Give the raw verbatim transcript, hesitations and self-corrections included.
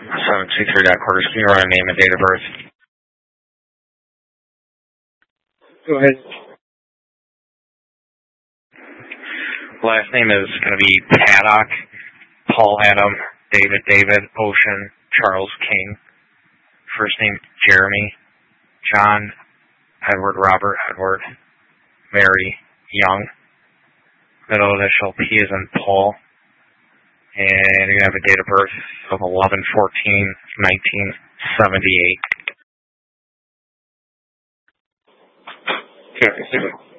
seven two three dot quarters. Can you run a name and date of birth? Go ahead. Last name is going to be Paddock, Paul Adam, David David, Ocean, Charles King. First name Jeremy, John, Edward Robert Edward, Mary Young. Middle initial P is in Paul. And you have a date of birth of eleven fourteen nineteen seventy-eight. Okay.